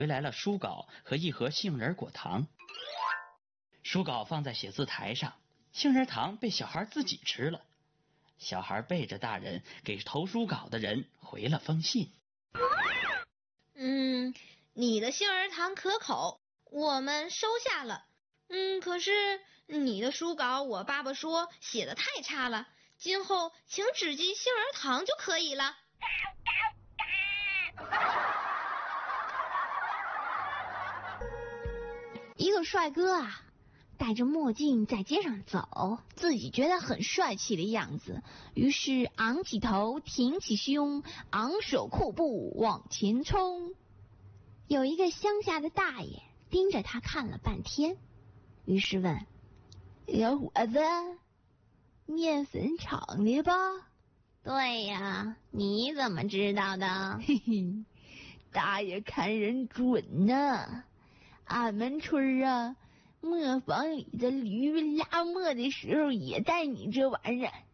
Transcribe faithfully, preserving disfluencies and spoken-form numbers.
回来了书稿和一盒杏仁果糖。书稿放在写字台上，杏仁糖被小孩自己吃了。小孩背着大人给投书稿的人回了封信。 嗯，你的杏仁糖可口，我们收下了。嗯，可是你的书稿，我爸爸说写得太差了，今后请只记杏仁糖就可以了。 一个帅哥啊，戴着墨镜在街上走，自己觉得很帅气的样子，于是昂起头，挺起胸，昂首阔步往前冲。有一个乡下的大爷盯着他看了半天，于是问：小伙子，面粉厂的吧？对呀，你怎么知道的？嘿嘿，大爷看人准呐。俺们村啊，磨坊里的驴拉磨的时候也带你这玩意儿。